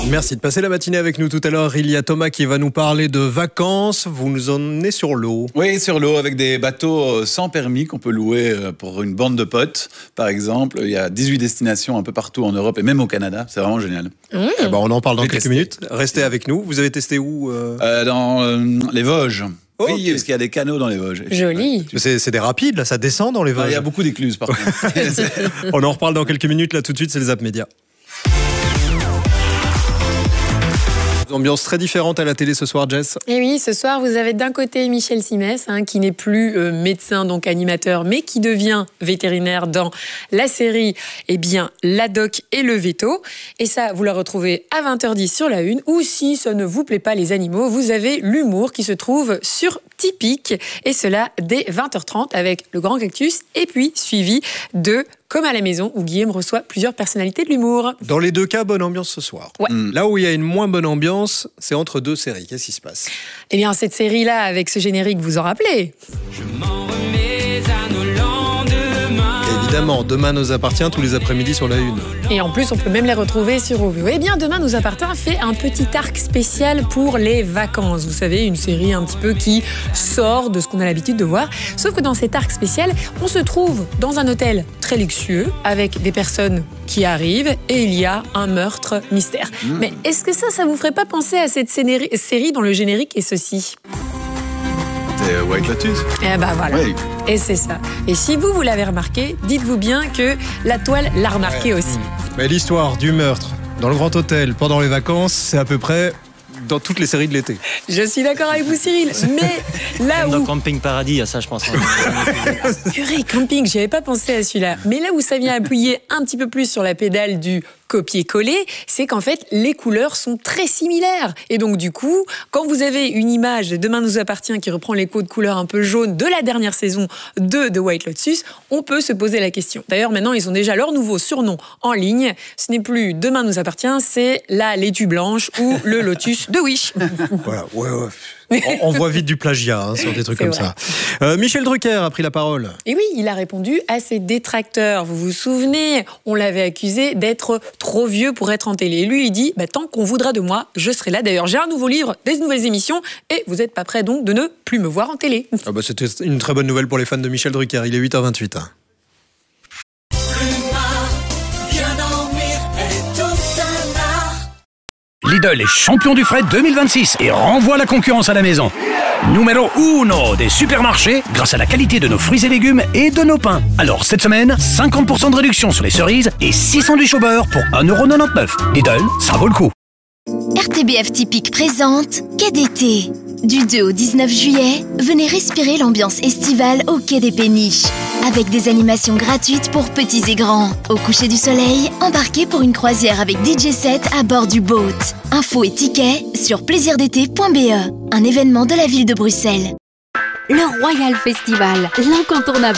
Merci de passer la matinée avec nous tout à l'heure. Il y a Thomas qui va nous parler de vacances. Vous nous emmenez sur l'eau. Oui, sur l'eau, avec des bateaux sans permis qu'on peut louer pour une bande de potes, par exemple. Il y a 18 destinations un peu partout en Europe et même au Canada. C'est vraiment génial. Eh ben, on en parle dans J'ai quelques testé. minutes. Restez avec nous. Vous avez testé où Dans les Vosges. Ok. Oui, parce qu'il y a des canaux dans les Vosges. Joli. C'est des rapides, là, ça descend dans les Il Vosges. y a beaucoup d'écluses, par contre. On en reparle dans quelques minutes. Là, tout de suite, c'est les Zap Média. Ambiance très différente à la télé ce soir, Jess. Et oui, ce soir, vous avez d'un côté Michel Simès, qui n'est plus médecin, donc animateur, mais qui devient vétérinaire dans la série La Doc et le Veto. Et ça, vous la retrouvez à 20h10 sur la Une. Ou si ça ne vous plaît pas, les animaux, vous avez l'humour qui se trouve sur Typique. Et cela dès 20h30 avec le Grand Cactus. Et puis, suivi de Comme à la maison, où Guillaume reçoit plusieurs personnalités de l'humour. Dans les deux cas, bonne ambiance ce soir. Ouais. Là où il y a une moins bonne ambiance, c'est entre deux séries. Qu'est-ce qui se passe? Eh bien, cette série-là, avec ce générique, vous en rappelez? Je m'en remets à nos lendemains. Évidemment, Demain nous appartient tous les après-midi sur la Une. Et en plus, on peut même les retrouver sur OVO. Eh bien, Demain nous appartient fait un petit arc spécial pour les vacances. Vous savez, une série un petit peu qui sort de ce qu'on a l'habitude de voir. Sauf que dans cet arc spécial, on se trouve dans un hôtel très luxueux avec des personnes qui arrivent et il y a un meurtre mystère. Mais est-ce que ça vous ferait pas penser à cette série dont le générique est ceci? C'est White Lotus. Eh ben voilà. Oui. Et c'est ça. Et si vous l'avez remarqué, dites-vous bien que la toile l'a remarqué aussi. Mais l'histoire du meurtre dans le Grand Hôtel pendant les vacances, c'est à peu près dans toutes les séries de l'été. Je suis d'accord avec vous, Cyril. Mais là Dans où... Camping Paradis, à ça, je pense. Purée, camping, j'y avais pas pensé à celui-là. Mais là où ça vient appuyer un petit peu plus sur la pédale du copier-coller, c'est qu'en fait, les couleurs sont très similaires. Et donc, du coup, quand vous avez une image de Demain nous appartient qui reprend les codes de couleurs un peu jaunes de la dernière saison de The White Lotus, on peut se poser la question. D'ailleurs, maintenant, ils ont déjà leur nouveau surnom en ligne. Ce n'est plus Demain nous appartient, c'est la laitue blanche ou le lotus de Wish. Voilà, ouais. On voit vite du plagiat sur des trucs C'est comme vrai. ça. Michel Drucker a pris la parole. Et oui, il a répondu à ses détracteurs. Vous vous souvenez, on l'avait accusé d'être trop vieux pour être en télé. Et lui, il dit, tant qu'on voudra de moi, je serai là. D'ailleurs, j'ai un nouveau livre, des nouvelles émissions, et vous n'êtes pas prêt donc de ne plus me voir en télé. C'était une très bonne nouvelle pour les fans de Michel Drucker. Il est 8h28. Lidl est champion du fret 2026 et renvoie la concurrence à la maison. Numéro 1 des supermarchés grâce à la qualité de nos fruits et légumes et de nos pains. Alors cette semaine, 50% de réduction sur les cerises et 6 sandwichs au beurre pour 1,99€. Lidl, ça vaut le coup. RTBF Typique présente Quai d'été. Du 2 au 19 juillet, venez respirer l'ambiance estivale au Quai des Péniches. Avec des animations gratuites pour petits et grands. Au coucher du soleil, embarquez pour une croisière avec DJ set à bord du boat. Infos et tickets sur plaisirdété.be. Un événement de la ville de Bruxelles. Le Royal Festival, l'incontournable